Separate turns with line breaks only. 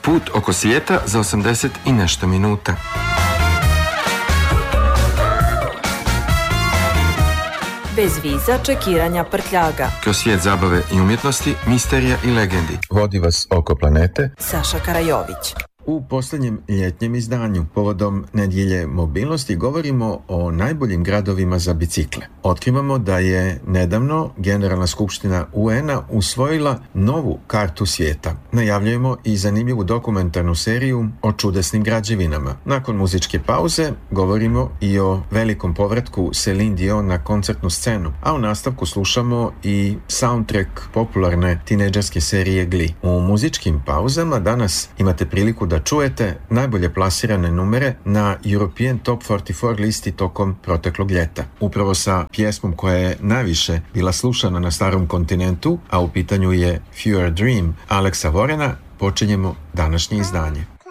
Put oko svijeta za 80 i nešto minuta.
Bez viza, čekiranja, prtljaga.
Kroz svijet zabave i umjetnosti, misterija i legendi. Vodi vas oko planete
Saša Karajović.
U posljednjem ljetnjem izdanju povodom Nedjelje mobilnosti govorimo o najboljim gradovima za bicikle. Otkrivamo da je nedavno Generalna skupština UN-a usvojila novu kartu svijeta. Najavljujemo i zanimljivu dokumentarnu seriju o čudesnim građevinama. Nakon muzičke pauze govorimo i o velikom povratku Celine Dion na koncertnu scenu, a u nastavku slušamo i soundtrack popularne tinejdžerske serije Glee. U muzičkim pauzama danas imate priliku da čujete najbolje plasirane numere na European Top 44 listi tokom proteklog ljeta. Upravo sa pjesmom koja je najviše bila slušana na starom kontinentu, a u pitanju je Fewer Dream Alexa Warrena, počinjemo današnje izdanje.